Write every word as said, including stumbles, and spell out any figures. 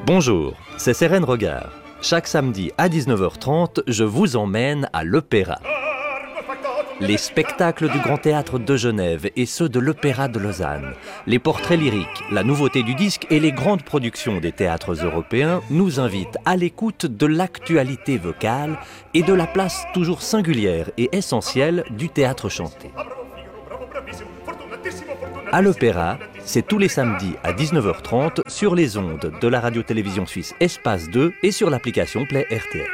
Bonjour, c'est Sérène Regard. Chaque samedi à dix-neuf heures trente, je vous emmène à l'Opéra. Les spectacles du Grand Théâtre de Genève et ceux de l'Opéra de Lausanne, les portraits lyriques, la nouveauté du disque et les grandes productions des théâtres européens nous invitent à l'écoute de l'actualité vocale et de la place toujours singulière et essentielle du théâtre chanté. À l'Opéra, c'est tous les samedis à dix-neuf heures trente sur les ondes de la radio-télévision suisse Espace deux et sur l'application Play R T L.